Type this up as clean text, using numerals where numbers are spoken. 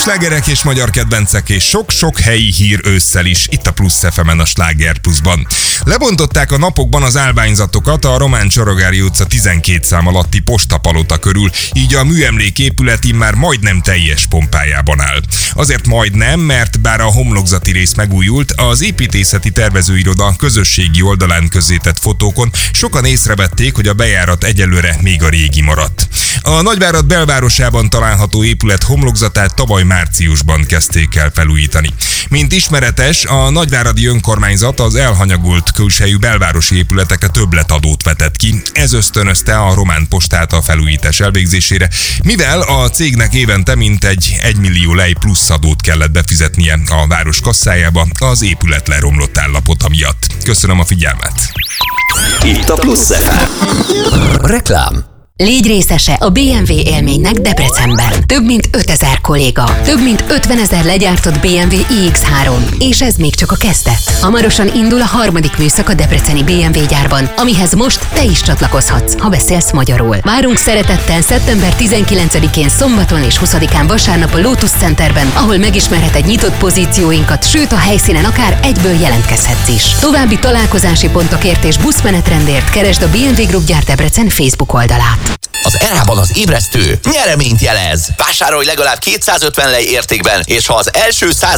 Slágerek és magyar kedvencek és sok-sok helyi hír ősszel is, itt a Plusz FM-en a Sláger Pluszban. Lebontották a napokban az állványzatokat a Román Csorogári utca 12 szám alatti postapalota körül, így a műemléképület immár majdnem teljes pompájában áll. Azért majdnem, mert bár a homlokzati rész megújult, az építészeti tervezőiroda közösségi oldalán közzétett fotókon sokan észrevették, hogy a bejárat egyelőre még a régi maradt. A Nagyvárad belvárosában található épület homlokzatát tavaly márciusban kezdték el felújítani. Mint ismeretes, a nagyváradi önkormányzat az elhanyagolt külsejű belvárosi épületekre többletadót vetett ki. Ez ösztönözte a Román Postát a felújítás elvégzésére, mivel a cégnek évente mintegy 1 millió lej plusz adót kellett befizetnie a város kasszájába az épület leromlott állapota miatt. Köszönöm a figyelmet! Itt a Plusz FM. Reklám. Légy részese a BMW élménynek Debrecenben. Több mint 5000 kolléga, több mint 50 000 legyártott BMW iX3, és ez még csak a kezdet. Hamarosan indul a harmadik műszak a debreceni BMW gyárban, amihez most te is csatlakozhatsz, ha beszélsz magyarul. Várunk szeretettel szeptember 19-én szombaton és 20-án vasárnap a Lotus Centerben, ahol megismerheted nyitott pozícióinkat, sőt a helyszínen akár egyből jelentkezhetsz is. További találkozási pontokért és buszmenetrendért keresd a BMW Group Gyár Debrecen Facebook oldalát. Az ERA-ban az ébresztő nyereményt jelez. Vásárolj legalább 250 lej értékben, és ha az első 100